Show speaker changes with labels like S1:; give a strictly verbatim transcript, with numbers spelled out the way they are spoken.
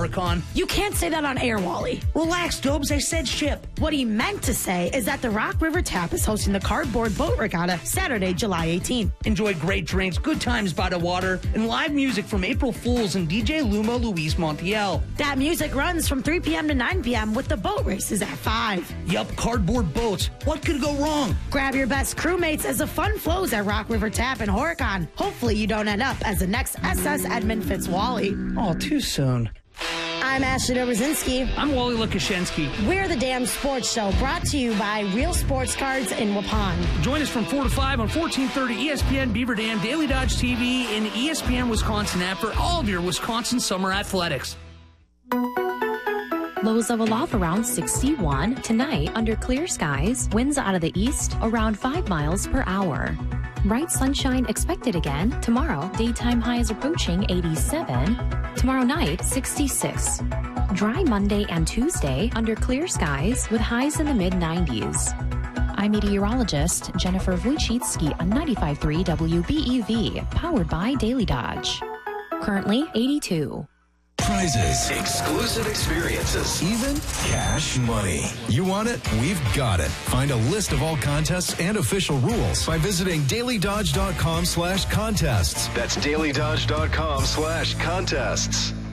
S1: Horicon.
S2: You can't say that on air, Wally.
S1: Relax, Dobes. I said ship.
S2: What he meant to say is that the Rock River Tap is hosting the Cardboard Boat Regatta Saturday, July eighteenth.
S1: Enjoy great drinks, good times by the water, and live music from April Fools and D J Luma Luis Montiel.
S2: That music runs from three p.m. to nine p.m. with the boat races at five.
S1: Yup, cardboard boats. What could go wrong?
S2: Grab your best crewmates as the fun flows at Rock River Tap in Horicon. Hopefully you don't end up as the next S S Edmund Fitzwally.
S1: Oh, too soon.
S2: I'm Ashley Dobrzinski.
S1: I'm Wally Lukashensky.
S2: We're the Damn Sports Show, brought to you by Real Sports Cards in Waupun.
S1: Join us from four to five on fourteen thirty E S P N Beaver Dam, Daily Dodge T V, and E S P N Wisconsin app for all of your Wisconsin summer athletics.
S3: Lows of aloft around sixty-one. Tonight, under clear skies, winds out of the east around five miles per hour. Bright sunshine expected again. Tomorrow, daytime highs approaching eighty-seven. Tomorrow night, sixty-six. Dry Monday and Tuesday under clear skies with highs in the mid nineties. I'm meteorologist Jennifer Wojcicki on ninety-five point three W B E V, powered by Daily Dodge. Currently eighty-two.
S4: Prizes, exclusive experiences, even cash money. You want it? We've got it. Find a list of all contests and official rules by visiting daily dodge dot com slash contests. That's daily dodge dot com slash contests.